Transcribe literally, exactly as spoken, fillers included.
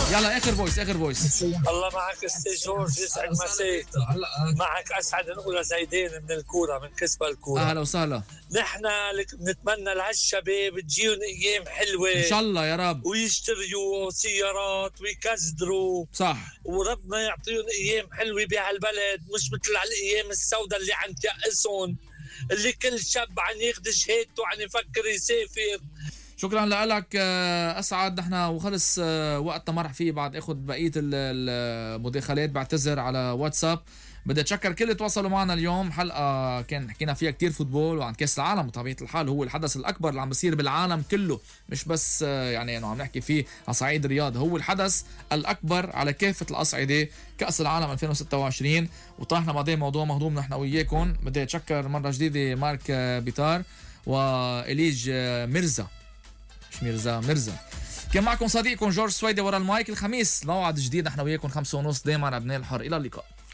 يلا اخر فويس اخر فويس. الله معك استاذ جورج، يسعد مساك. معك اسعد نقول زيدين من الكوره، من كسبه الكوره. اهلا وسهلا. نحن بنتمنى لهالشباب تجيهم ايام حلوه ان شاء الله يا رب، ويشتريوا سيارات ويكزدروا. صح، وربنا يعطيهم ايام حلوه بهالبلد، مش مثل هالايام السوداء اللي عم تيأسهم، اللي كل شاب عم ياخذ شهادته وعم يفكر يسافر. شكرا لك اسعد. نحن وخلص وقتنا ما رح فيه بعد اخذ بقيه المداخلات. بعتذر على واتساب. بدي اتشكر كل اللي تواصلوا معنا اليوم. حلقه كان حكينا فيها كتير فوتبول وعن كاس العالم، بطبيعه الحال هو الحدث الاكبر اللي عم بيصير بالعالم كله، مش بس يعني انه عم نحكي فيه على صعيد الرياضه، هو الحدث الاكبر على كافه الاصعده، كاس العالم ألفين وستة وعشرين. وطرحنا بعدين موضوع مهضوم نحن وياكم. بدي اتشكر مره جديده مارك بيتار واليج ميرزا، مش ميرزا ميرزا. كان معكم صديقكم جورج سويدي ورا المايك. الخميس موعد جديد نحن وياكم خمسة ونص دايما على بناء الحر. الى اللقاء.